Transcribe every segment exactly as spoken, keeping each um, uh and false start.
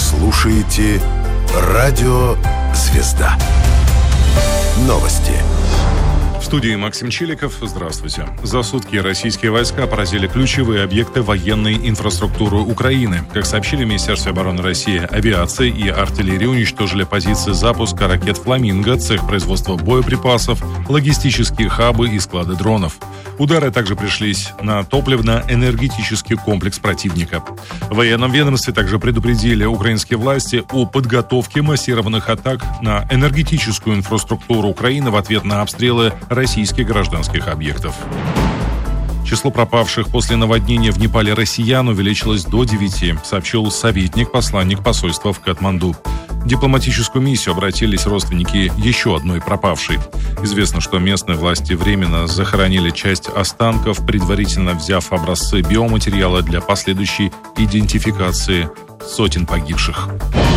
слушаете «Радио Звезда». Новости. В студии Максим Челиков. Здравствуйте. За сутки российские войска поразили ключевые объекты военной инфраструктуры Украины. Как сообщили в Министерстве обороны России, авиация и артиллерия уничтожили позиции запуска ракет «Фламинго», цех производства боеприпасов, логистические хабы и склады дронов. Удары также пришлись на топливно-энергетический комплекс противника. В военном ведомстве также предупредили украинские власти о подготовке массированных атак на энергетическую инфраструктуру Украины в ответ на обстрелы российских гражданских объектов. Число пропавших после наводнения в Непале россиян увеличилось до девяти, сообщил советник-посланник посольства в Катманду. В дипломатическую миссию обратились родственники еще одной пропавшей. Известно, что местные власти временно захоронили часть останков, предварительно взяв образцы биоматериала для последующей идентификации сотен погибших.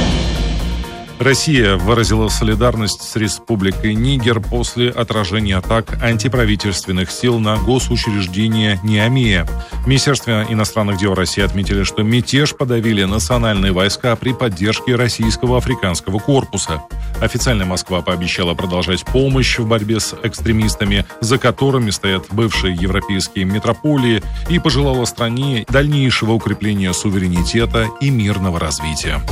Россия выразила солидарность с Республикой Нигер после отражения атак антиправительственных сил на госучреждение Ниамея. В Министерстве иностранных дел России отметили, что мятеж подавили национальные войска при поддержке Российского африканского корпуса. Официально Москва пообещала продолжать помощь в борьбе с экстремистами, за которыми стоят бывшие европейские метрополии, и пожелала стране дальнейшего укрепления суверенитета и мирного развития.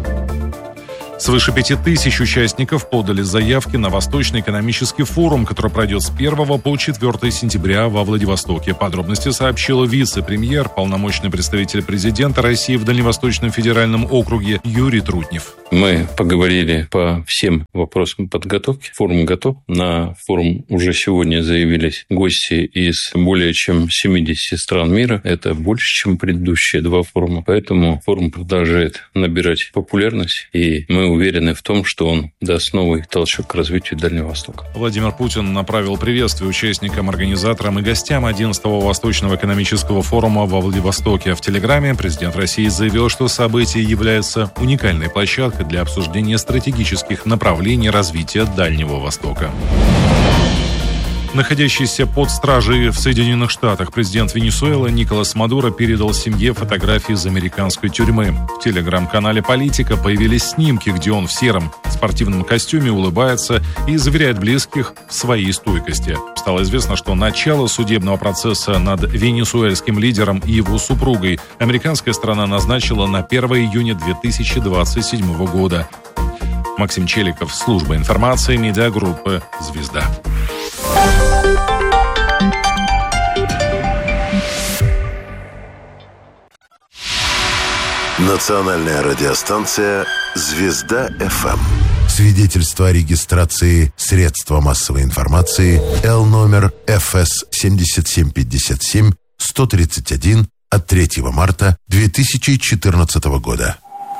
Свыше пяти тысяч участников подали заявки на Восточный экономический форум, который пройдет с первого по четвёртое сентября во Владивостоке. Подробности сообщила вице-премьер, полномочный представитель президента России в Дальневосточном федеральном округе Юрий Трутнев. Мы поговорили по всем вопросам подготовки. Форум готов. На форум уже сегодня заявились гости из более чем семидесяти стран мира. Это больше, чем предыдущие два форума. Поэтому форум продолжает набирать популярность, и мы уверены в том, что он даст новый толчок к развитию Дальнего Востока. Владимир Путин направил приветствие участникам, организаторам и гостям одиннадцатого Восточного экономического форума во Владивостоке. В Телеграме президент России заявил, что событие является уникальной площадкой для обсуждения стратегических направлений развития Дальнего Востока. Находящийся под стражей в Соединенных Штатах президент Венесуэлы Николас Мадуро передал семье фотографии из американской тюрьмы. В телеграм-канале «Политика» появились снимки, где он в сером спортивном костюме улыбается и заверяет близких в своей стойкости. Стало известно, что начало судебного процесса над венесуэльским лидером и его супругой американская сторона назначила на первое июня две тысячи двадцать седьмого года. Максим Челиков, служба информации, медиагруппы «Звезда». Национальная радиостанция «Звезда-эф эм». Свидетельство о регистрации средства массовой информации Л номер эф эс семь семь пять семь сто тридцать один от третьего марта две тысячи четырнадцатого года.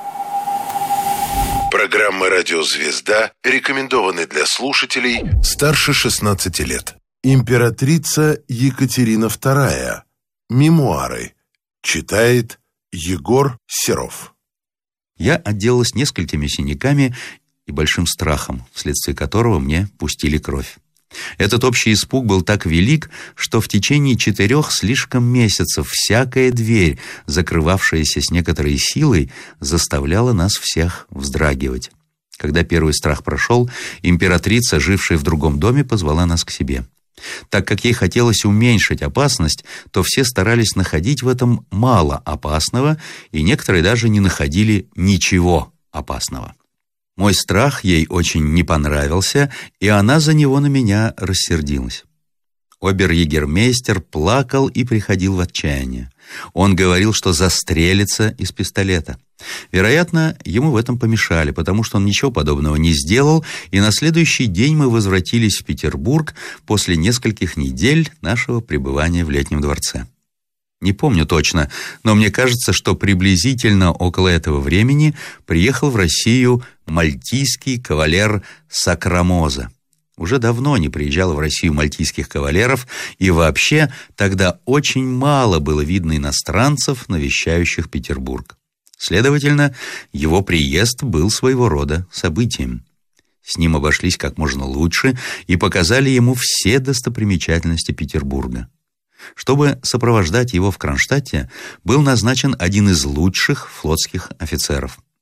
Программы «Радио Звезда» рекомендованы для слушателей старше шестнадцати лет. Императрица Екатерина вторая. Мемуары. Читает Егор Серов. Я отделалась несколькими синяками и большим страхом, вследствие которого мне пустили кровь. Этот общий испуг был так велик, что в течение четырех слишком месяцев всякая дверь, закрывавшаяся с некоторой силой, заставляла нас всех вздрагивать. Когда первый страх прошел, императрица, жившая в другом доме, позвала нас к себе. Так как ей хотелось уменьшить опасность, то все старались находить в этом мало опасного, и некоторые даже не находили ничего опасного. Мой страх ей очень не понравился, и она за него на меня рассердилась. Обер-егермейстер плакал и приходил в отчаяние. Он говорил, что застрелится из пистолета. Вероятно, ему в этом помешали, потому что он ничего подобного не сделал, и на следующий день мы возвратились в Петербург после нескольких недель нашего пребывания в Летнем дворце. Не помню точно, но мне кажется, что приблизительно около этого времени приехал в Россию мальтийский кавалер Сакрамоза. Уже давно не приезжало в Россию мальтийских кавалеров, и вообще тогда очень мало было видно иностранцев, навещающих Петербург. Следовательно, его приезд был своего рода событием. С ним обошлись как можно лучше и показали ему все достопримечательности Петербурга. Чтобы сопровождать его в Кронштадте, был назначен один из лучших флотских офицеров.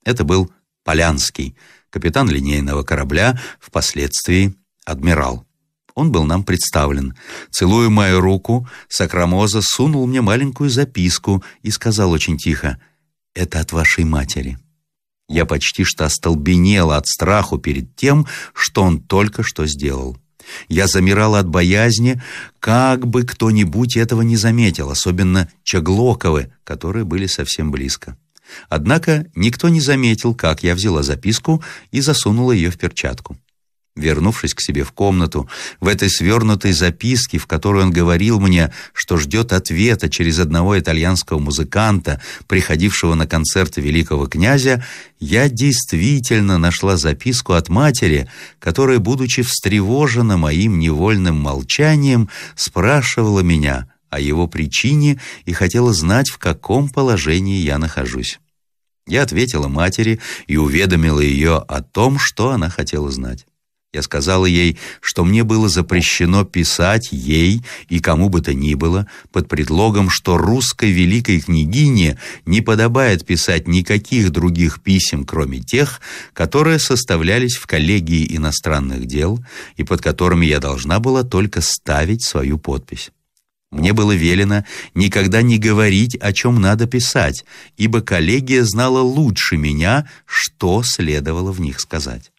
Это был Полянский, капитан линейного корабля, впоследствии адмирал. Он был нам представлен. Целуя мою руку, Сакрамоза сунул мне маленькую записку и сказал очень тихо: «Это от вашей матери». Я почти что остолбенела от страху перед тем, что он только что сделал. Я замирала от боязни, как бы кто-нибудь этого не заметил, особенно Чаглоковы, которые были совсем близко. Однако никто не заметил, как я взяла записку и засунула ее в перчатку. Вернувшись к себе в комнату, в этой свернутой записке, в которой он говорил мне, что ждет ответа через одного итальянского музыканта, приходившего на концерты великого князя, я действительно нашла записку от матери, которая, будучи встревожена моим невольным молчанием, спрашивала меня о его причине и хотела знать, в каком положении я нахожусь. Я ответила матери и уведомила ее о том, что она хотела знать. Я сказала ей, что мне было запрещено писать ей и кому бы то ни было, под предлогом, что русской великой княгине не подобает писать никаких других писем, кроме тех, которые составлялись в коллегии иностранных дел и под которыми я должна была только ставить свою подпись. Мне было велено никогда не говорить, о чем надо писать, ибо коллегия знала лучше меня, что следовало в них сказать.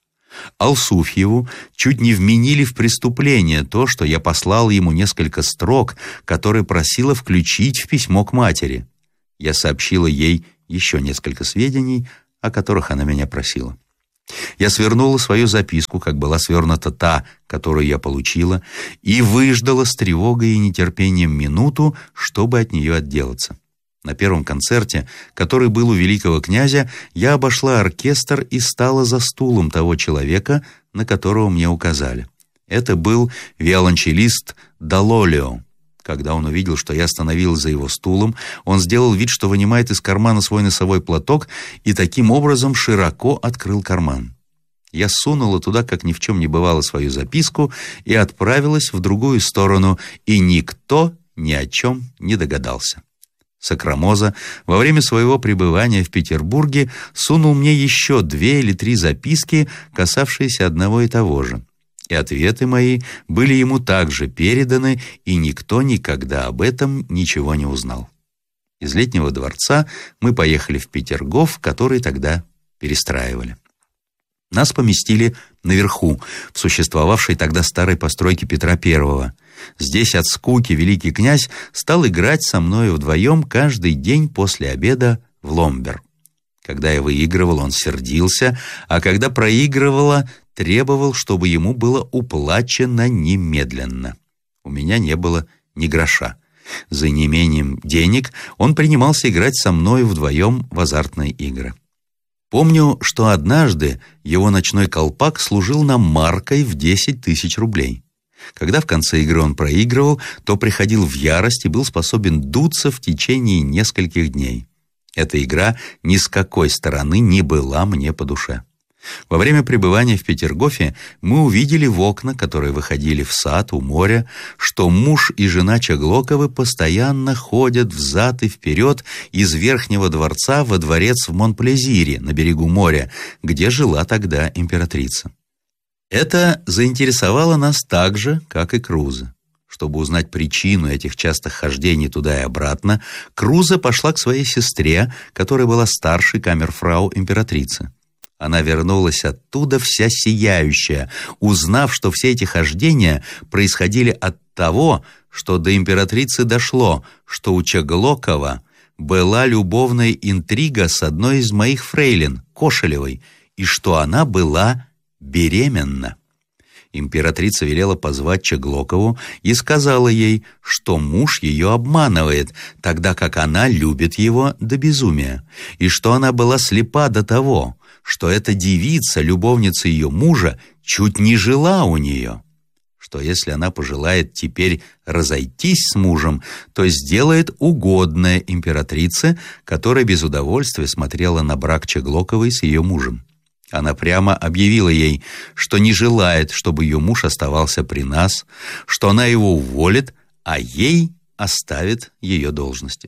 Алсуфьеву чуть не вменили в преступление то, что я послал ему несколько строк, которые просила включить в письмо к матери. Я сообщила ей еще несколько сведений, о которых она меня просила. Я свернула свою записку, как была свернута та, которую я получила, и выждала с тревогой и нетерпением минуту, чтобы от нее отделаться. На первом концерте, который был у великого князя, я обошла оркестр и стала за стулом того человека, на которого мне указали. Это был виолончелист Далолио. Когда он увидел, что я остановилась за его стулом, он сделал вид, что вынимает из кармана свой носовой платок и таким образом широко открыл карман. Я сунула туда, как ни в чем не бывало, свою записку и отправилась в другую сторону, и никто ни о чем не догадался. Сакрамоза во время своего пребывания в Петербурге сунул мне еще две или три записки, касавшиеся одного и того же. И ответы мои были ему также переданы, и никто никогда об этом ничего не узнал. Из Летнего дворца мы поехали в Петергоф, который тогда перестраивали. Нас поместили наверху, в существовавшей тогда старой постройке Петра Первого. Здесь от скуки великий князь стал играть со мною вдвоем каждый день после обеда в ломбер. Когда я выигрывал, он сердился, а когда проигрывала, требовал, чтобы ему было уплачено немедленно. У меня не было ни гроша. За неимением денег он принимался играть со мною вдвоем в азартные игры. Помню, что однажды его ночной колпак служил нам маркой в десять тысяч рублей. Когда в конце игры он проигрывал, то приходил в ярость и был способен дуться в течение нескольких дней. Эта игра ни с какой стороны не была мне по душе. Во время пребывания в Петергофе мы увидели в окна, которые выходили в сад у моря, что муж и жена Чаглоковы постоянно ходят взад и вперед из Верхнего дворца во дворец в Монплезире на берегу моря, где жила тогда императрица. Это заинтересовало нас так же, как и Круза. Чтобы узнать причину этих частых хождений туда и обратно, Круза пошла к своей сестре, которая была старшей камерфрау императрицы. Она вернулась оттуда вся сияющая, узнав, что все эти хождения происходили от того, что до императрицы дошло, что у Чаглокова была любовная интрига с одной из моих фрейлин, Кошелевой, и что она была беременна. Императрица велела позвать Чаглокову и сказала ей, что муж ее обманывает, тогда как она любит его до безумия, и что она была слепа до того, что эта девица, любовница ее мужа, чуть не жила у нее, что если она пожелает теперь разойтись с мужем, то сделает угодное императрице, которая без удовольствия смотрела на брак Чаглоковой с ее мужем. Она прямо объявила ей, что не желает, чтобы ее муж оставался при нас, что она его уволит, а ей оставит ее должности.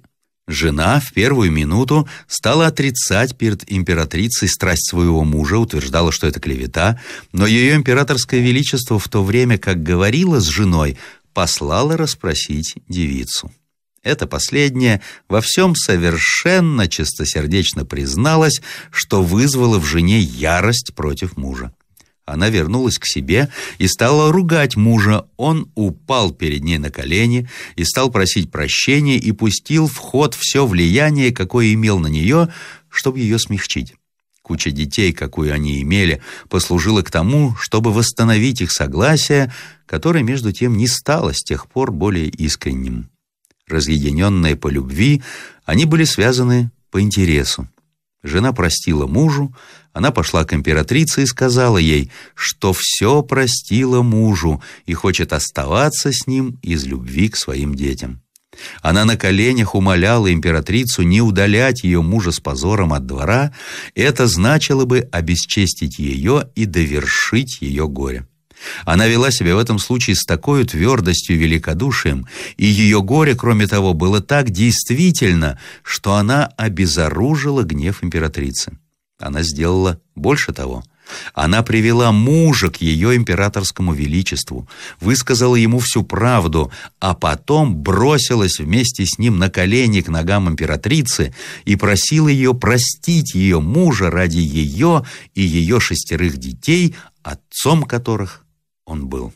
Жена в первую минуту стала отрицать перед императрицей страсть своего мужа, утверждала, что это клевета, но ее императорское величество в то время, как говорила с женой, послала расспросить девицу. Эта последняя во всем совершенно чистосердечно призналась, что вызвала в жене ярость против мужа. Она вернулась к себе и стала ругать мужа. Он упал перед ней на колени и стал просить прощения и пустил в ход все влияние, какое имел на нее, чтобы ее смягчить. Куча детей, какую они имели, послужила к тому, чтобы восстановить их согласие, которое, между тем, не стало с тех пор более искренним. Разъединенные по любви, они были связаны по интересу. Жена простила мужу, она пошла к императрице и сказала ей, что все простила мужу и хочет оставаться с ним из любви к своим детям. Она на коленях умоляла императрицу не удалять ее мужа с позором от двора, это значило бы обесчестить ее и довершить ее горе. Она вела себя в этом случае с такой твердостью и великодушием, и ее горе, кроме того, было так действительно, что она обезоружила гнев императрицы. Она сделала больше того. Она привела мужа к ее императорскому величеству, высказала ему всю правду, а потом бросилась вместе с ним на колени к ногам императрицы и просила ее простить ее мужа ради ее и ее шестерых детей, отцом которых он был.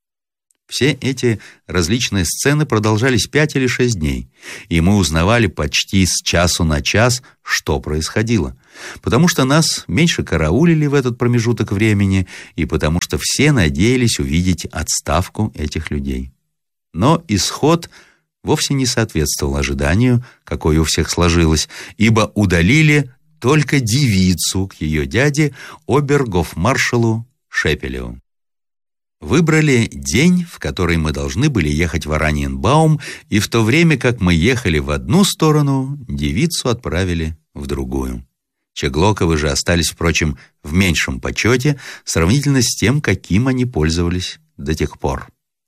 Все эти различные сцены продолжались пять или шесть дней, и мы узнавали почти с часу на час, что происходило, потому что нас меньше караулили в этот промежуток времени, и потому что все надеялись увидеть отставку этих людей. Но исход вовсе не соответствовал ожиданию, какое у всех сложилось, ибо удалили только девицу к ее дяде, обергофмаршалу Шепелеву. Выбрали день, в который мы должны были ехать в Ораниенбаум, и в то время, как мы ехали в одну сторону, девицу отправили в другую. Чеглоковы же остались, впрочем, в меньшем почете, сравнительно с тем, каким они пользовались до тех пор.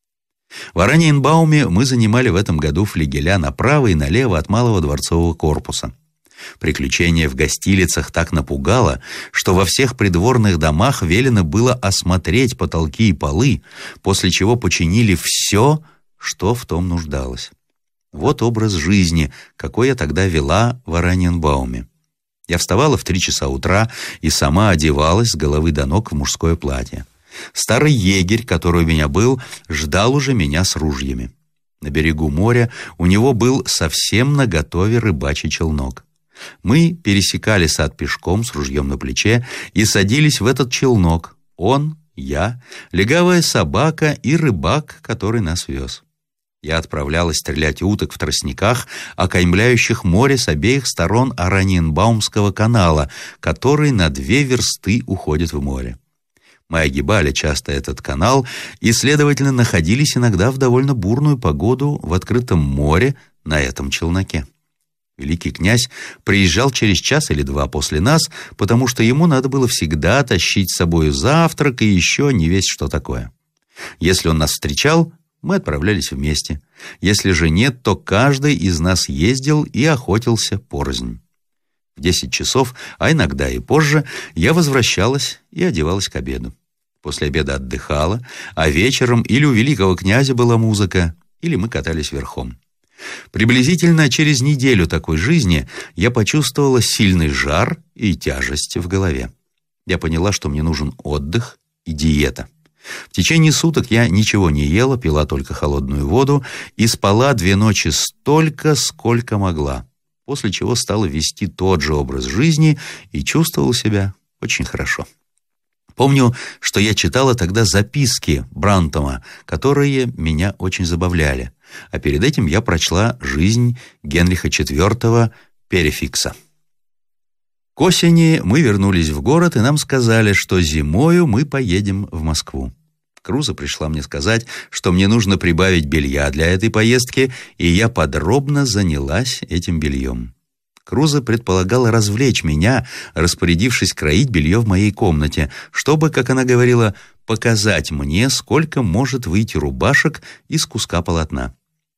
В Ораниенбауме мы занимали в этом году флигеля направо и налево от малого дворцового корпуса. Приключение в гостилицах так напугало, что во всех придворных домах велено было осмотреть потолки и полы, после чего починили все, что в том нуждалось. Вот образ жизни, какой я тогда вела в Ораниенбауме. Я вставала в три часа утра и сама одевалась с головы до ног в мужское платье. Старый егерь, который у меня был, ждал уже меня с ружьями. На берегу моря у него был совсем наготове рыбачий челнок. Мы пересекали сад пешком с ружьем на плече и садились в этот челнок. Он, я, легавая собака и рыбак, который нас вез. Я отправлялась стрелять уток в тростниках, окаймляющих море с обеих сторон Ораниенбаумского канала, который на две версты уходит в море. Мы огибали часто этот канал и, следовательно, находились иногда в довольно бурную погоду в открытом море на этом челноке. Великий князь приезжал через час или два после нас, потому что ему надо было всегда тащить с собой завтрак и еще не весть что такое. Если он нас встречал, мы отправлялись вместе. Если же нет, то каждый из нас ездил и охотился порознь. В десять часов, а иногда и позже, я возвращалась и одевалась к обеду. После обеда отдыхала, а вечером или у великого князя была музыка, или мы катались верхом. Приблизительно через неделю такой жизни я почувствовала сильный жар и тяжесть в голове. Я поняла, что мне нужен отдых и диета. В течение суток я ничего не ела, пила только холодную воду и спала две ночи столько, сколько могла, после чего стала вести тот же образ жизни и чувствовала себя очень хорошо. Помню, что я читала тогда записки Брантома, которые меня очень забавляли, а перед этим я прочла «Жизнь Генриха четвёртого Перефикса». К осени мы вернулись в город, и нам сказали, что зимою мы поедем в Москву. Круза пришла мне сказать, что мне нужно прибавить белья для этой поездки, и я подробно занялась этим бельем. Круза предполагала развлечь меня, распорядившись кроить белье в моей комнате, чтобы, как она говорила, показать мне, сколько может выйти рубашек из куска полотна.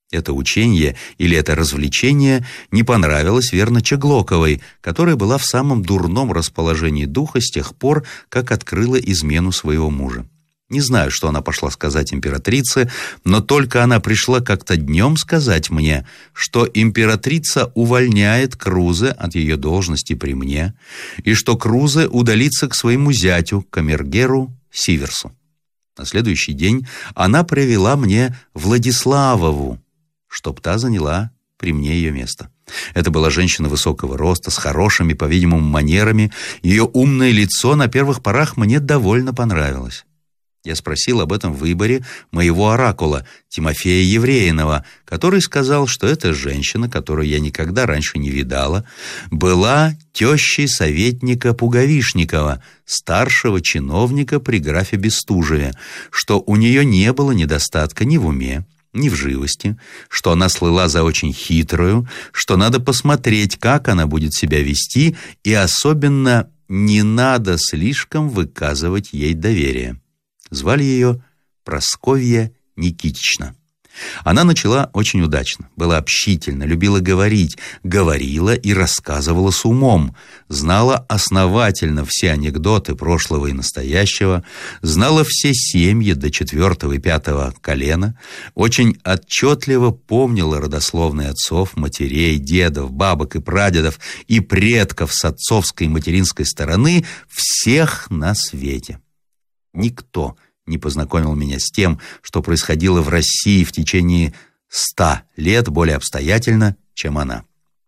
Это учение или это развлечение не понравилось, верно, Чеглоковой, которая была в самом дурном расположении духа с тех пор, как открыла измену своего мужа. Не знаю, что она пошла сказать императрице, но только она пришла как-то днем сказать мне, что императрица увольняет Крузе от ее должности при мне, и что Крузе удалится к своему зятю, камергеру Сиверсу. На следующий день она привела мне Владиславову, чтоб та заняла при мне ее место. Это была женщина высокого роста, с хорошими, по-видимому, манерами. Ее умное лицо на первых порах мне довольно понравилось. Я спросил об этом выборе моего оракула, Тимофея Евреинова, который сказал, что эта женщина, которую я никогда раньше не видала, была тещей советника Пуговишникова, старшего чиновника при графе Бестужеве, что у нее не было недостатка ни в уме, ни в живости, что она слыла за очень хитрую, что надо посмотреть, как она будет себя вести, и особенно не надо слишком выказывать ей доверие. Звали ее Прасковья Никитична. Она начала очень удачно, была общительна, любила говорить, говорила и рассказывала с умом, знала основательно все анекдоты прошлого и настоящего, знала все семьи до четвертого и пятого колена, очень отчетливо помнила родословные отцов, матерей, дедов, бабок и прадедов и предков с отцовской и материнской стороны всех на свете. Никто не познакомил меня с тем, что происходило в России в течение ста лет более обстоятельно, чем она.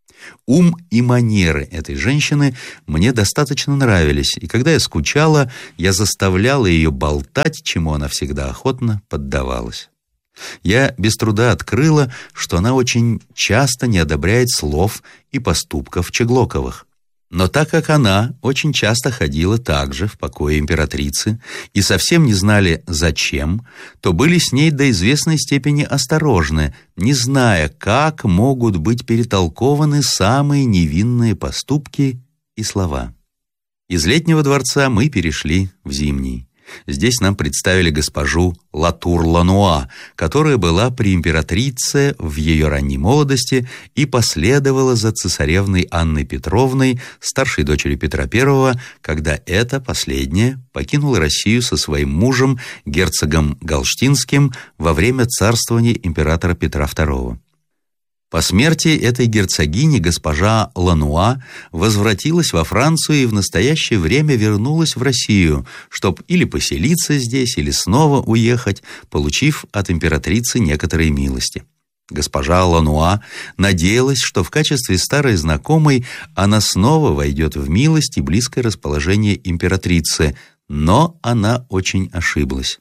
Ум и манеры этой женщины мне достаточно нравились, и когда я скучала, я заставляла ее болтать, чему она всегда охотно поддавалась. Я без труда открыла, что она очень часто не одобряет слов и поступков Чеглоковых. Но так как она очень часто ходила также в покое императрицы и совсем не знали зачем, то были с ней до известной степени осторожны, не зная, как могут быть перетолкованы самые невинные поступки и слова. Из Летнего дворца мы перешли в Зимний. Здесь нам представили госпожу Латур-Лануа, которая была при императрице в ее ранней молодости и последовала за цесаревной Анной Петровной, старшей дочерью Петра Первого, когда эта последняя покинула Россию со своим мужем, герцогом Галштинским, во время царствования императора Петра Второго. По смерти этой герцогини госпожа Лануа возвратилась во Францию и в настоящее время вернулась в Россию, чтобы или поселиться здесь, или снова уехать, получив от императрицы некоторые милости. Госпожа Лануа надеялась, что в качестве старой знакомой она снова войдет в милость и близкое расположение императрицы, но она очень ошиблась.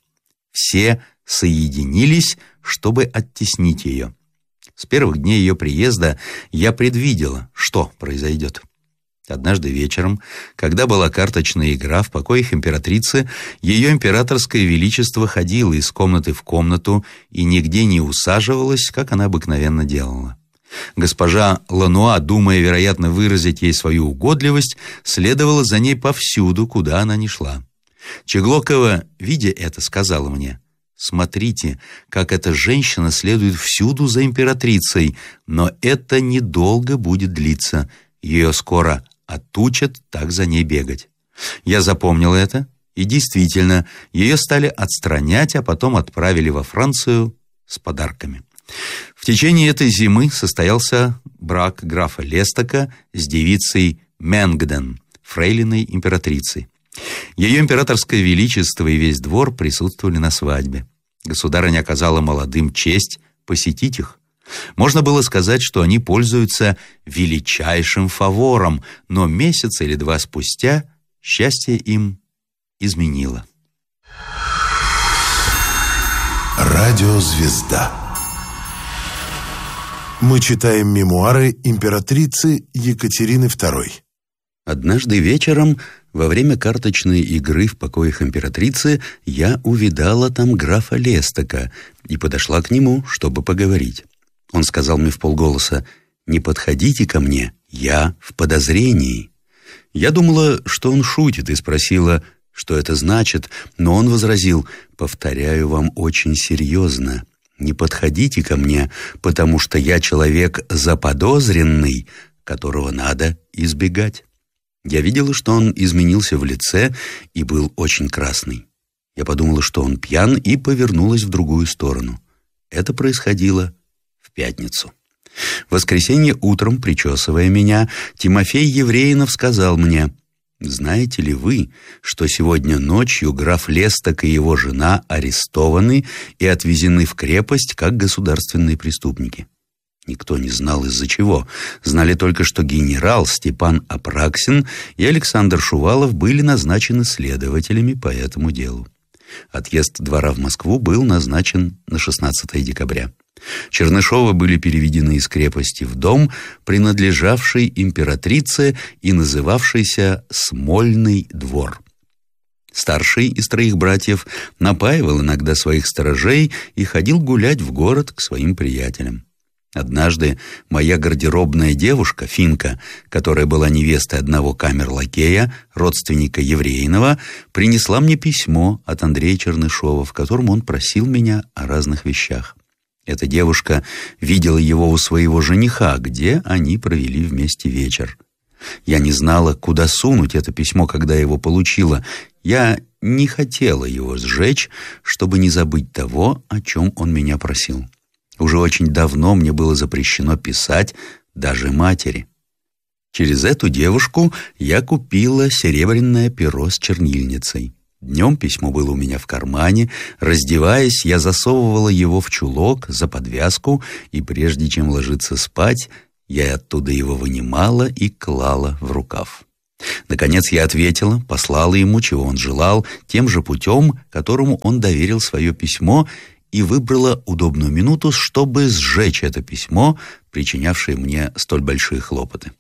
Все соединились, чтобы оттеснить ее. С первых дней ее приезда я предвидела, что произойдет. Однажды вечером, когда была карточная игра в покоях императрицы, ее императорское величество ходило из комнаты в комнату и нигде не усаживалась, как она обыкновенно делала. Госпожа Лануа, думая, вероятно, выразить ей свою угодливость, следовала за ней повсюду, куда она ни шла. Чеглокова, видя это, сказала мне: «Смотрите, как эта женщина следует всюду за императрицей, но это недолго будет длиться. Ее скоро отучат так за ней бегать». Я запомнил это, и действительно, ее стали отстранять, а потом отправили во Францию с подарками. В течение этой зимы состоялся брак графа Лестака с девицей Менгден, фрейлиной императрицы. Ее императорское величество и весь двор присутствовали на свадьбе. Государыня оказала молодым честь посетить их. Можно было сказать, что они пользуются величайшим фавором, но месяц или два спустя счастье им изменило. Радиозвезда. Мы читаем мемуары императрицы Екатерины Второй. Однажды вечером, во время карточной игры в покоях императрицы, я увидала там графа Лестака и подошла к нему, чтобы поговорить. Он сказал мне вполголоса: «Не подходите ко мне, я в подозрении». Я думала, что он шутит, и спросила, что это значит, но он возразил: «Повторяю вам очень серьезно. «Не подходите ко мне, потому что я человек заподозренный, которого надо избегать». Я видела, что он изменился в лице и был очень красный. Я подумала, что он пьян, и повернулась в другую сторону. Это происходило в пятницу. В воскресенье утром, причесывая меня, Тимофей Евреинов сказал мне: «Знаете ли вы, что сегодня ночью граф Лесток и его жена арестованы и отвезены в крепость как государственные преступники?» Никто не знал, из-за чего. Знали только, что генерал Степан Апраксин и Александр Шувалов были назначены следователями по этому делу. Отъезд двора в Москву был назначен на шестнадцатое декабря. Чернышовы были переведены из крепости в дом, принадлежавший императрице и называвшийся Смольный двор. Старший из троих братьев напаивал иногда своих сторожей и ходил гулять в город к своим приятелям. Однажды моя гардеробная девушка, Финка, которая была невестой одного камерлакея, родственника Евреинова, принесла мне письмо от Андрея Чернышова, в котором он просил меня о разных вещах. Эта девушка видела его у своего жениха, где они провели вместе вечер. Я не знала, куда сунуть это письмо, когда его получила. Я не хотела его сжечь, чтобы не забыть того, о чем он меня просил. Уже очень давно мне было запрещено писать даже матери. Через эту девушку я купила серебряное перо с чернильницей. Днем письмо было у меня в кармане. Раздеваясь, я засовывала его в чулок за подвязку, и прежде чем ложиться спать, я оттуда его вынимала и клала в рукав. Наконец я ответила, послала ему, чего он желал, тем же путем, которому он доверил свое письмо, и выбрала удобную минуту, чтобы сжечь это письмо, причинявшее мне столь большие хлопоты.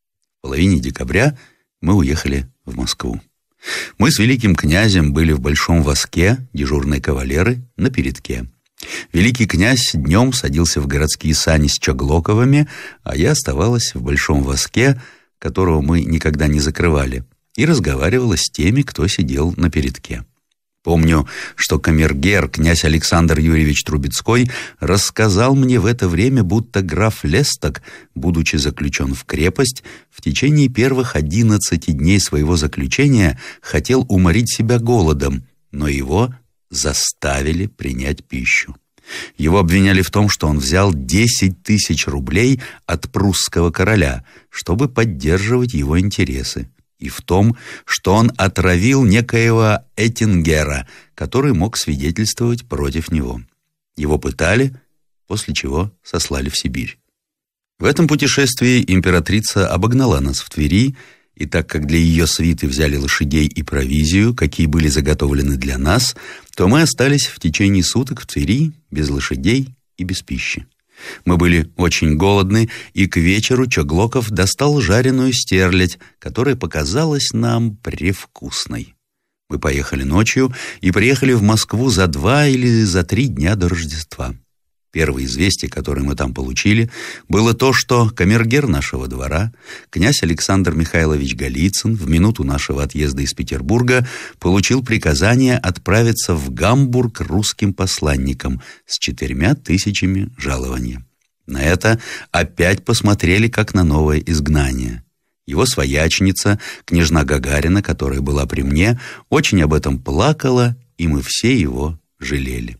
В половине декабря мы уехали в Москву. Мы с великим князем были в Большом Воске, дежурные кавалеры, на передке. Великий князь днем садился в городские сани с Чаглоковыми, а я оставалась в Большом Воске, которого мы никогда не закрывали, и разговаривала с теми, кто сидел на передке. Помню, что камергер, князь Александр Юрьевич Трубецкой, рассказал мне в это время, будто граф Лесток, будучи заключен в крепость, в течение первых одиннадцати дней своего заключения хотел уморить себя голодом, но его заставили принять пищу. Его обвиняли в том, что он взял десять тысяч рублей от прусского короля, чтобы поддерживать его интересы, и в том, что он отравил некоего Эттингера, который мог свидетельствовать против него. Его пытали, после чего сослали в Сибирь. В этом путешествии императрица обогнала нас в Твери, и так как для ее свиты взяли лошадей и провизию, какие были заготовлены для нас, то мы остались в течение суток в Твери без лошадей и без пищи. Мы были очень голодны, и к вечеру Чаглоков достал жареную стерлядь, которая показалась нам превкусной. Мы поехали ночью и приехали в Москву за два или за три дня до Рождества. Первое известие, которое мы там получили, было то, что камергер нашего двора, князь Александр Михайлович Голицын, в минуту нашего отъезда из Петербурга получил приказание отправиться в Гамбург русским посланником с четырьмя тысячами жалования. На это опять посмотрели как на новое изгнание. Его свояченица, княжна Гагарина, которая была при мне, очень об этом плакала, и мы все его жалели.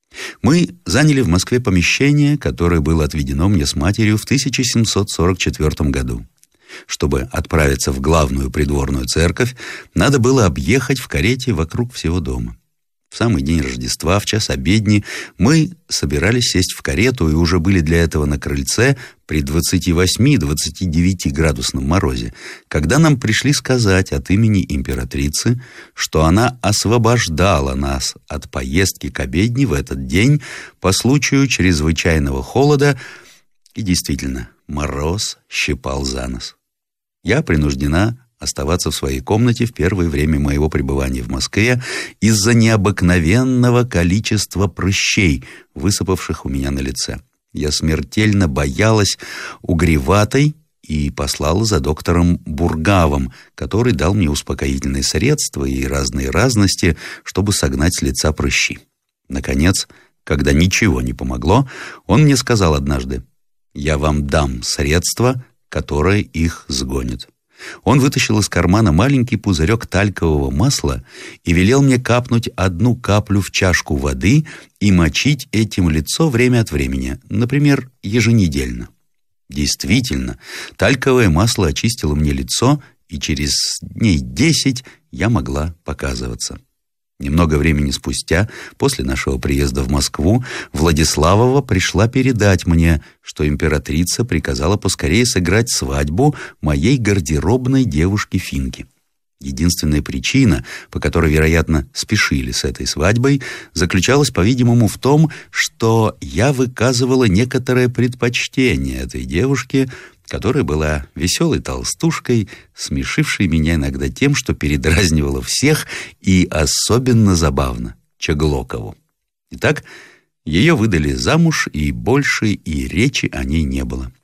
Мы заняли в Москве помещение, которое было отведено мне с матерью в тысяча семьсот сорок четвёртом году. Чтобы отправиться в главную придворную церковь, надо было объехать в карете вокруг всего дома. В самый день Рождества, в час обедни, мы собирались сесть в карету и уже были для этого на крыльце при двадцати восьми — двадцати девяти градусном морозе, когда нам пришли сказать от имени императрицы, что она освобождала нас от поездки к обедне в этот день по случаю чрезвычайного холода, и действительно, мороз щипал за нос. Я принуждена оставаться в своей комнате в первое время моего пребывания в Москве из-за необыкновенного количества прыщей, высыпавших у меня на лице. Я смертельно боялась угреватой и послала за доктором Бургавом, который дал мне успокоительные средства и разные разности, чтобы согнать с лица прыщи. Наконец, Когда ничего не помогло, он мне сказал однажды: «Я вам дам средство, которое их сгонит». Он вытащил из кармана маленький пузырек талькового масла и велел мне капнуть одну каплю в чашку воды и мочить этим лицо время от времени, например, еженедельно. Действительно, тальковое масло очистило мне лицо, и через дней десять я могла показываться. Немного времени спустя, после нашего приезда в Москву, Владиславова пришла передать мне, что императрица приказала поскорее сыграть свадьбу моей гардеробной девушки-финки. Единственная причина, по которой, вероятно, спешили с этой свадьбой, заключалась, по-видимому, в том, что я выказывала некоторое предпочтение этой девушке, которая была веселой толстушкой, смешившей меня иногда тем, что передразнивала всех, и особенно забавно — Чеглокову. Итак, ее выдали замуж, и больше и речи о ней не было.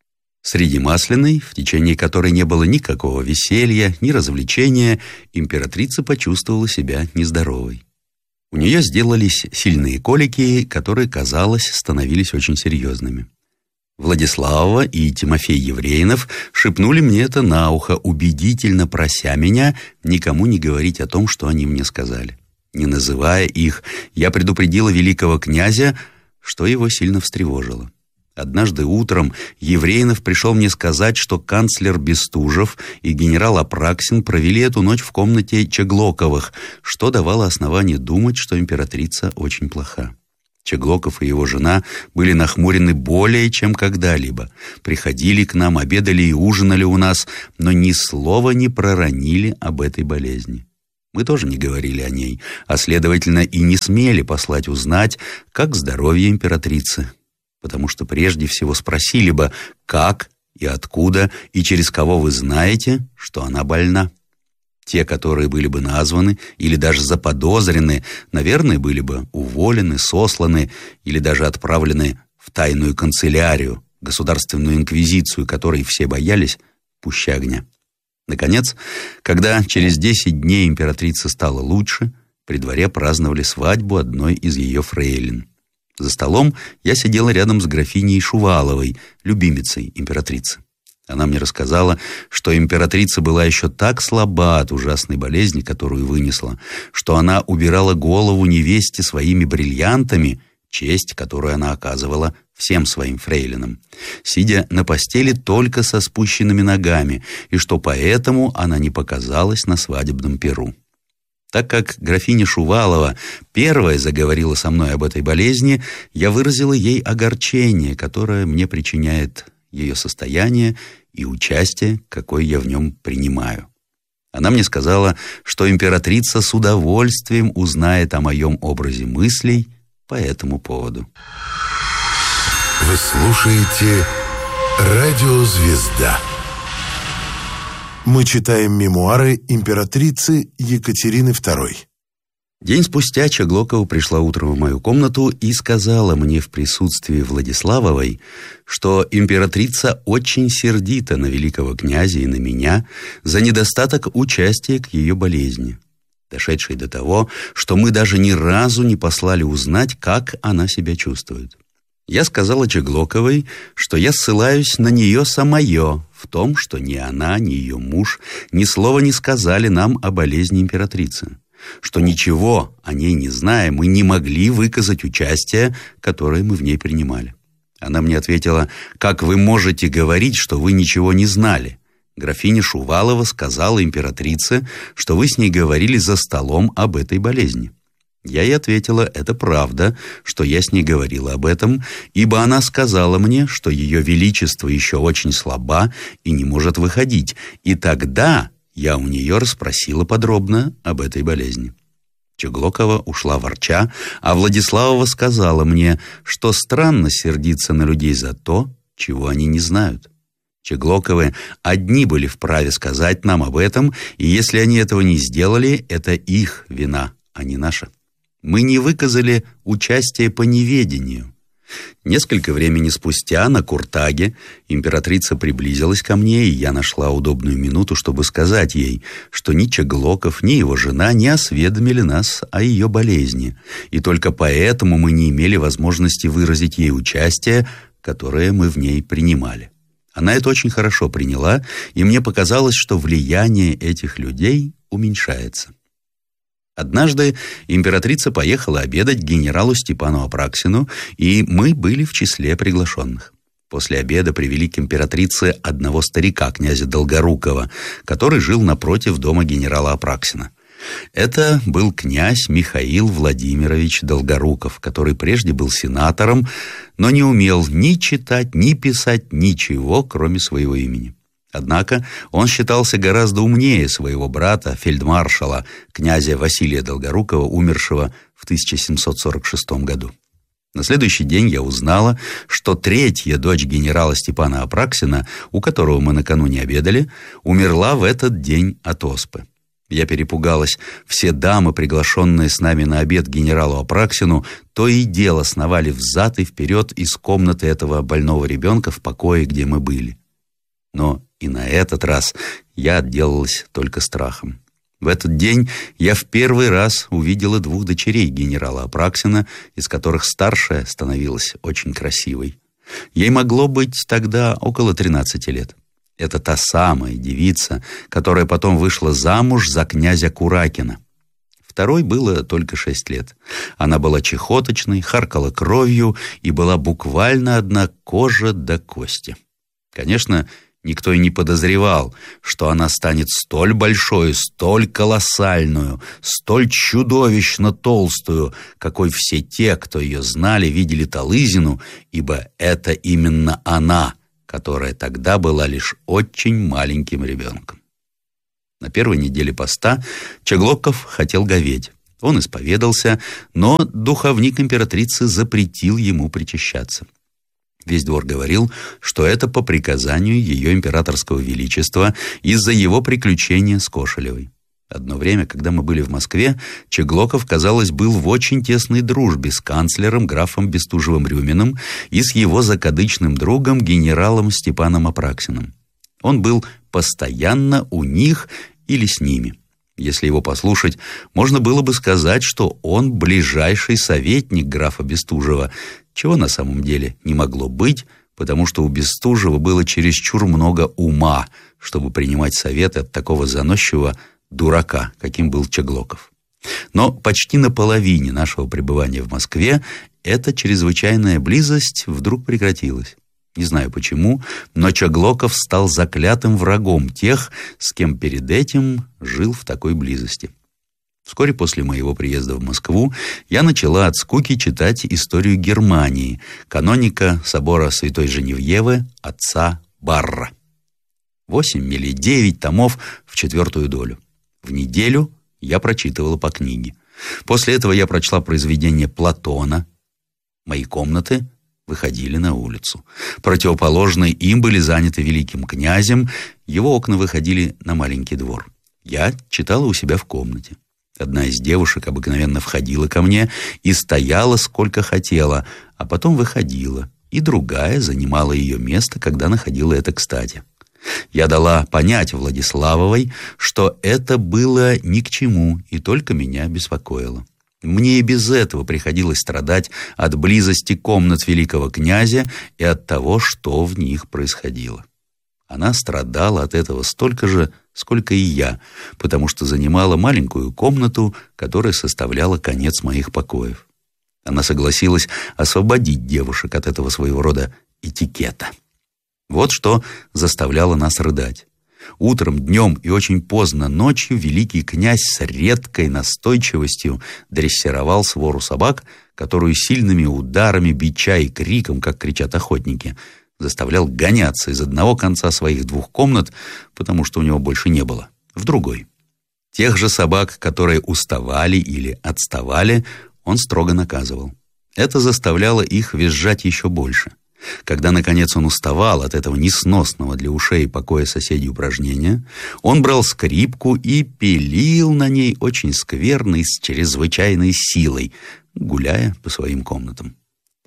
Среди Масляной, в течение которой не было никакого веселья, ни развлечения, императрица почувствовала себя нездоровой. У нее сделались сильные колики, которые, казалось, становились очень серьезными. Владиславова и Тимофей Евреинов шепнули мне это на ухо, убедительно прося меня никому не говорить о том, что они мне сказали. Не называя их, я предупредила великого князя, что его сильно встревожило. Однажды утром Евреинов пришел мне сказать, что канцлер Бестужев и генерал Апраксин провели эту ночь в комнате Чеглоковых, что давало основание думать, что императрица очень плоха. Чеглоков и его жена были нахмурены более чем когда-либо. Приходили к нам, обедали и ужинали у нас, но ни слова не проронили об этой болезни. Мы тоже не говорили о ней, а, следовательно, и не смели послать узнать, как здоровье императрицы. Потому что прежде всего спросили бы, как и откуда и через кого вы знаете, что она больна. Те, которые были бы названы или даже заподозрены, наверное, были бы уволены, сосланы или даже отправлены в тайную канцелярию, государственную инквизицию, которой все боялись пуще огня. Наконец, когда через десять дней императрица стала лучше, при дворе праздновали свадьбу одной из ее фрейлин. За столом я сидела рядом с графиней Шуваловой, любимицей императрицы. Она мне рассказала, что императрица была еще так слаба от ужасной болезни, которую вынесла, что она убирала голову невесте своими бриллиантами, честь, которую она оказывала всем своим фрейлинам, сидя на постели только со спущенными ногами, и что поэтому она не показалась на свадебном пиру. Так как графиня Шувалова первая заговорила со мной об этой болезни, я выразила ей огорчение, которое мне причиняет ее состояние и участие, какое я в нем принимаю. Она мне сказала, что императрица с удовольствием узнает о моем образе мыслей по этому поводу. Вы слушаете «Радио Звезда». Мы читаем мемуары императрицы Екатерины второй. День спустя Чеглокова пришла утром в мою комнату и сказала мне в присутствии Владиславовой, что императрица очень сердита на великого князя и на меня за недостаток участия к ее болезни, дошедшей до того, что мы даже ни разу не послали узнать, как она себя чувствует. Я сказала Чеглоковой, что я ссылаюсь на нее самое в том, что ни она, ни ее муж ни слова не сказали нам о болезни императрицы, что ничего о ней не зная, мы не могли выказать участие, которое мы в ней принимали. Она мне ответила: «Как вы можете говорить, что вы ничего не знали? Графиня Шувалова сказала императрице, что вы с ней говорили за столом об этой болезни». Я ей ответила: «Это правда, что я с ней говорила об этом, ибо она сказала мне, что ее величество еще очень слаба и не может выходить, и тогда я у нее расспросила подробно об этой болезни». Чеглокова ушла ворча, а Владиславова сказала мне, что странно сердиться на людей за то, чего они не знают. Чеглоковы одни были вправе сказать нам об этом, и если они этого не сделали, это их вина, а не наша. Мы не выказали участие по неведению. Несколько времени спустя на Куртаге императрица приблизилась ко мне, и я нашла удобную минуту, чтобы сказать ей, что ни Чеглоков, ни его жена не осведомили нас о ее болезни, и только поэтому мы не имели возможности выразить ей участие, которое мы в ней принимали. Она это очень хорошо приняла, и мне показалось, что влияние этих людей уменьшается. Однажды императрица поехала обедать к генералу Степану Апраксину, и мы были в числе приглашенных. После обеда привели к императрице одного старика, князя Долгорукова, который жил напротив дома генерала Апраксина. Это был князь Михаил Владимирович Долгоруков, который прежде был сенатором, но не умел ни читать, ни писать ничего, кроме своего имени. Однако он считался гораздо умнее своего брата, фельдмаршала, князя Василия Долгорукова, умершего в тысяча семьсот сорок шестом году. На следующий день я узнала, что третья дочь генерала Степана Апраксина, у которого мы накануне обедали, умерла в этот день от оспы. Я перепугалась. Все дамы, приглашенные с нами на обед генералу Апраксину, то и дело сновали взад и вперед из комнаты этого больного ребенка в покое, где мы были. Но и на этот раз я отделалась только страхом. В этот день я в первый раз увидела двух дочерей генерала Апраксина, из которых старшая становилась очень красивой. Ей могло быть тогда около тринадцати лет. Это та самая девица, которая потом вышла замуж за князя Куракина. Второй было только шесть лет. Она была чехоточной, харкала кровью и была буквально одна кожа до кости. Конечно, никто и не подозревал, что она станет столь большой, столь колоссальную, столь чудовищно толстую, какой все те, кто ее знали, видели Талызину, ибо это именно она, которая тогда была лишь очень маленьким ребенком. На первой неделе поста Чеглоков хотел говедь. Он исповедался, но духовник императрицы запретил ему причащаться. Весь двор говорил, что это по приказанию ее императорского величества из-за его приключения с Кошелевой. Одно время, когда мы были в Москве, Чеглоков, казалось, был в очень тесной дружбе с канцлером графом Бестужевым-Рюминым и с его закадычным другом генералом Степаном Апраксиным. Он был постоянно у них или с ними. Если его послушать, можно было бы сказать, что он ближайший советник графа Бестужева, чего на самом деле не могло быть, потому что у Бестужева было чересчур много ума, чтобы принимать советы от такого заносчивого дурака, каким был Чеглоков. Но почти на половине нашего пребывания в Москве эта чрезвычайная близость вдруг прекратилась. Не знаю почему, но Чеглоков стал заклятым врагом тех, с кем перед этим жил в такой близости. Вскоре после моего приезда в Москву я начала от скуки читать историю Германии, каноника собора Святой Женевьевы, отца Барра. Восемь или девять томов в четвертую долю. В неделю я прочитывала по книге. После этого я прочла произведение Платона. Мои комнаты выходили на улицу. Противоположные им были заняты великим князем, его окна выходили на маленький двор. Я читала у себя в комнате. Одна из девушек обыкновенно входила ко мне и стояла сколько хотела, а потом выходила, и другая занимала ее место, когда находила это кстати. Я дала понять Владиславовой, что это было ни к чему и только меня беспокоило. Мне и без этого приходилось страдать от близости комнат великого князя и от того, что в них происходило. Она страдала от этого столько же, сколько и я, потому что занимала маленькую комнату, которая составляла конец моих покоев. Она согласилась освободить девушек от этого своего рода этикета. Вот что заставляло нас рыдать. Утром, днем и очень поздно ночью великий князь с редкой настойчивостью дрессировал свору собак, которую сильными ударами бича и криком, как кричат охотники, заставлял гоняться из одного конца своих двух комнат, потому что у него больше не было, в другой. Тех же собак, которые уставали или отставали, он строго наказывал. Это заставляло их визжать еще больше. Когда, наконец, он уставал от этого несносного для ушей и покоя соседей упражнения, он брал скрипку и пилил на ней очень скверно и с чрезвычайной силой, гуляя по своим комнатам.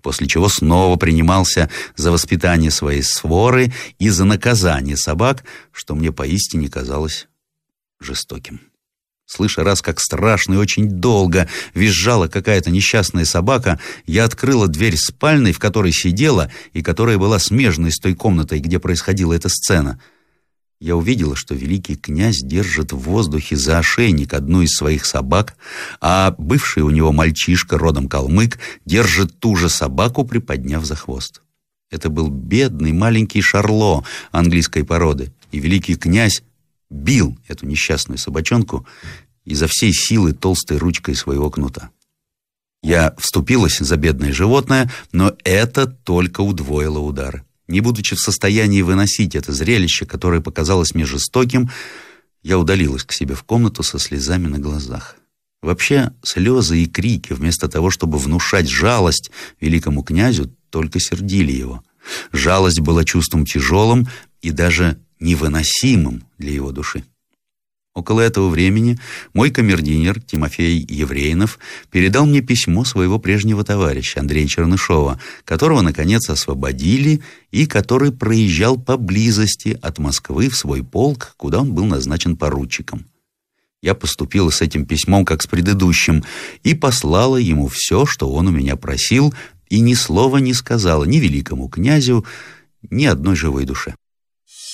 после чего снова принимался за воспитание своей своры и за наказание собак, что мне поистине казалось жестоким. Слыша раз, как страшно и очень долго визжала какая-то несчастная собака, я открыла дверь спальной, в которой сидела, и которая была смежной с той комнатой, где происходила эта сцена. Я увидела, что великий князь держит в воздухе за ошейник одну из своих собак, а бывший у него мальчишка, родом калмык, держит ту же собаку, приподняв за хвост. Это был бедный маленький Шарло английской породы, и великий князь бил эту несчастную собачонку изо всей силы толстой ручкой своего кнута. Я вступилась за бедное животное, но это только удвоило удары. Не будучи в состоянии выносить это зрелище, которое показалось мне жестоким, я удалилась к себе в комнату со слезами на глазах. Вообще, слезы и крики, вместо того, чтобы внушать жалость великому князю, только сердили его. Жалость была чувством тяжелым и даже невыносимым для его души. Около этого времени мой камердинер Тимофей Еврейнов передал мне письмо своего прежнего товарища Андрея Чернышова, которого, наконец, освободили и который проезжал поблизости от Москвы в свой полк, куда он был назначен поручиком. Я поступила с этим письмом, как с предыдущим, и послала ему все, что он у меня просил, и ни слова не сказала ни великому князю, ни одной живой душе.